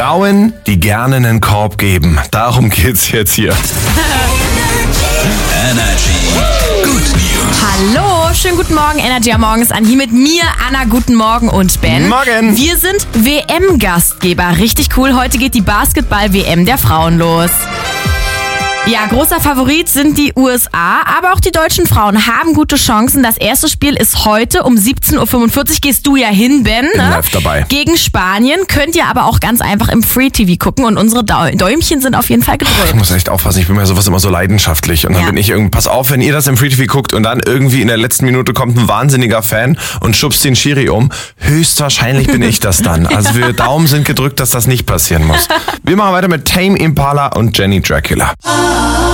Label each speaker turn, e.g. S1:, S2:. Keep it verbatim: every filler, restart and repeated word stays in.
S1: Frauen, die gerne einen Korb geben. Darum geht's jetzt hier.
S2: Energy Good News.
S3: Hallo, schönen guten Morgen. Energy am Morgen ist an. Hier mit mir, Anna, guten Morgen und Ben.
S1: Morgen.
S3: Wir sind W M-Gastgeber. Richtig cool. Heute geht die Basketball-W M der Frauen los. Ja, großer Favorit sind die U S A, aber auch die deutschen Frauen haben gute Chancen. Das erste Spiel ist heute um siebzehn Uhr fünfundvierzig. Gehst du ja hin, Ben.
S1: Bin live dabei.
S3: Gegen Spanien. Könnt ihr aber auch ganz einfach im Free-T V gucken und unsere Däu- Däumchen sind auf jeden Fall gedrückt.
S1: Ich muss echt aufpassen, ich bin bei sowas immer so leidenschaftlich. Und dann
S3: Ja.
S1: bin ich irgendwie, pass auf, wenn ihr das im Free-T V guckt und dann irgendwie in der letzten Minute kommt ein wahnsinniger Fan und schubst den Schiri um. Höchstwahrscheinlich bin ich das dann. Also wir Daumen sind gedrückt, dass das nicht passieren muss. Wir machen weiter mit Tame Impala und Jenny Dracula.